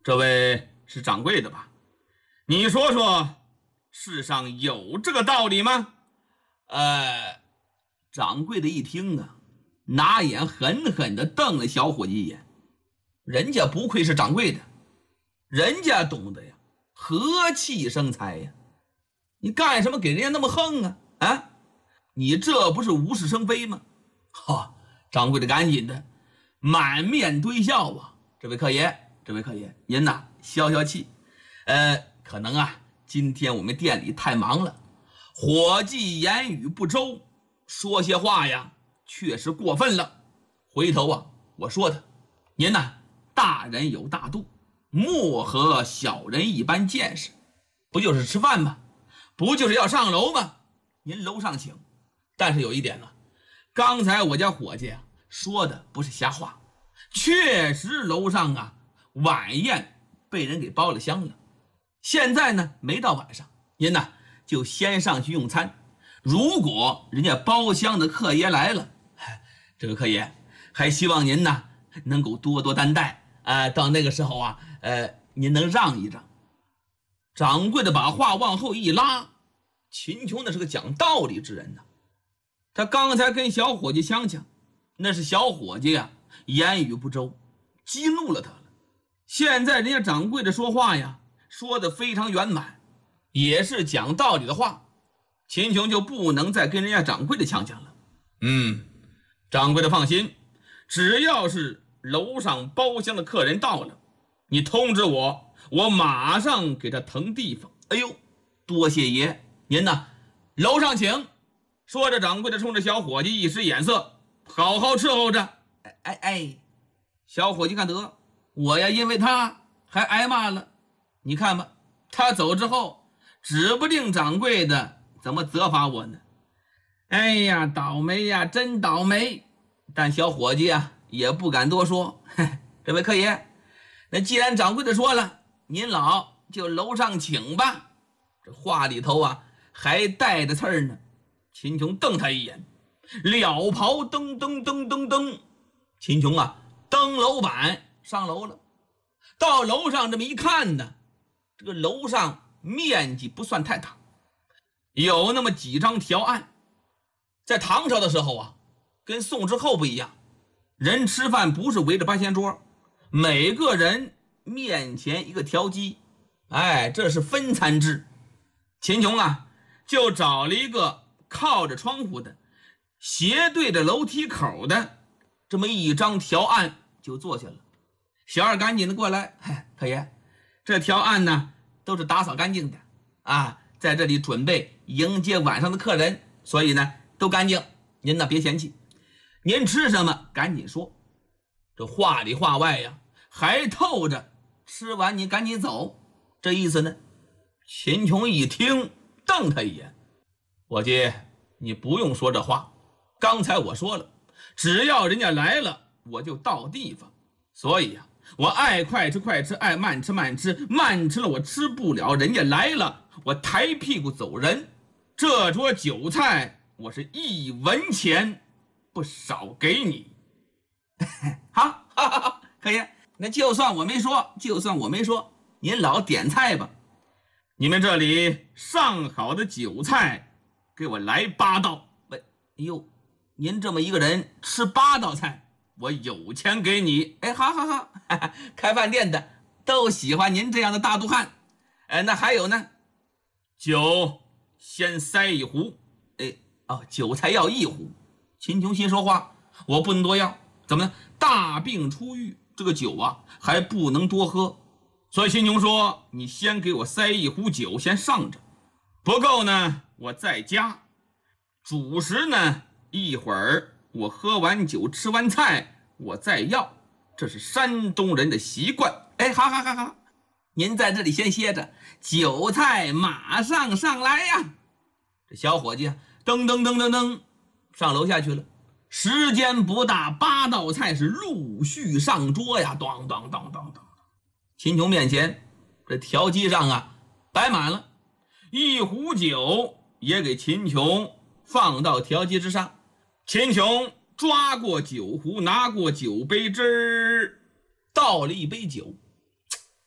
这位是掌柜的吧？你说说，世上有这个道理吗？ 掌柜的一听啊，拿眼狠狠地瞪了小伙计一眼。人家不愧是掌柜的，人家懂得呀，和气生财呀。你干什么给人家那么横啊？啊，你这不是无事生非吗？掌柜的赶紧的满面堆笑啊。这位客爷，您呐消消气。可能啊，今天我们店里太忙了，伙计言语不周，说些话呀确实过分了。回头啊，我说他，您呐大人有大度，莫和小人一般见识。不就是吃饭吗？不就是要上楼吗？您楼上请。但是有一点呢，刚才我家伙计啊说的不是瞎话，确实楼上啊晚宴被人给包了厢了。现在呢没到晚上，您呢就先上去用餐。如果人家包厢的客爷来了，这个客爷还希望您呢能够多多担待到那个时候啊，您能让一让。掌柜的把话往后一拉，秦琼那是个讲道理之人呢。他刚才跟小伙计呛呛，那是小伙计啊言语不周，激怒了他了。现在人家掌柜的说话呀，说的非常圆满，也是讲道理的话，秦琼就不能再跟人家掌柜的呛呛了。掌柜的放心，只要是楼上包厢的客人到了，你通知我，我马上给他腾地方。哎呦，多谢爷，您呢楼上请。说着，掌柜的冲着小伙计一使眼色，好好伺候着。小伙计看得我呀因为他还挨骂了，你看吧，他走之后指不定掌柜的怎么责罚我呢。哎呀，倒霉呀，真倒霉。但小伙计啊也不敢多说。这位客爷，那既然掌柜的说了，您老就楼上请吧。这话里头啊还带着刺儿呢。秦琼瞪他一眼，了袍噔噔噔噔噔，秦琼啊登楼板上楼了。到楼上这么一看呢，这个楼上面积不算太大，有那么几张条案。在唐朝的时候啊，跟宋之后不一样，人吃饭不是围着八仙桌，每个人面前一个条机，这是分餐制。秦琼啊就找了一个靠着窗户的，斜对着楼梯口的这么一张条案就坐下了。小二赶紧的过来，客爷，这条案呢都是打扫干净的在这里准备迎接晚上的客人，所以呢都干净，您呢别嫌弃。您吃什么赶紧说。这话里话外呀还透着吃完你赶紧走这意思呢。秦琼一听瞪他一眼，伙计，你不用说这话，刚才我说了，只要人家来了我就到地方，所以我爱快吃快吃，爱慢吃慢吃，慢吃了我吃不了，人家来了我抬屁股走人。这桌酒菜我是一文钱不少给你。好，客爷，那就算我没说，您老点菜吧。你们这里上好的酒菜给我来8道。哎呦，您这么一个人吃8道菜，我有钱给你。好，开饭店的都喜欢您这样的大肚汉。那还有呢？酒先塞1壶。酒菜要1壶。秦琼心说话，我不能多要，怎么呢？大病初愈，这个酒啊还不能多喝。所以秦琼说，你先给我塞1壶酒先上着，不够呢我再加。主食呢一会儿我喝完酒吃完菜我再要，这是山东人的习惯。好，您在这里先歇着，酒菜马上上来呀。这小伙计噔上楼下去了。时间不大，8道菜是陆续上桌呀，当。秦琼面前这条机上摆满了，1壶酒也给秦琼放到条机之上。秦琼抓过酒壶，拿过酒杯，倒了一杯酒，